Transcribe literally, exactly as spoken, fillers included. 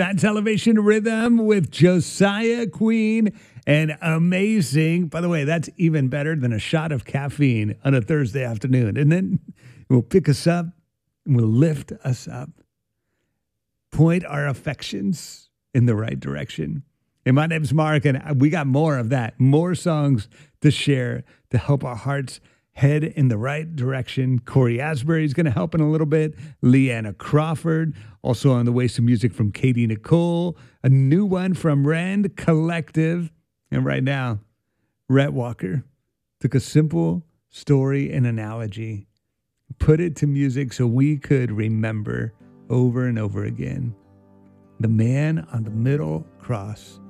That's Elevation Rhythm with Josiah Queen and Amazing. By the way, that's even better than a shot of caffeine on a Thursday afternoon. And then it will pick us up, and will lift us up, point our affections in the right direction. And my name's Mark, and we got more of that, more songs to share to help our hearts head in the right direction. Corey Asbury is going to help in a little bit. Leanna Crawford, also on the way, some music from Katie Nicole, a new one from Rand Collective. And right now, Rhett Walker took a simple story and analogy, put it to music so we could remember over and over again. The man on the middle cross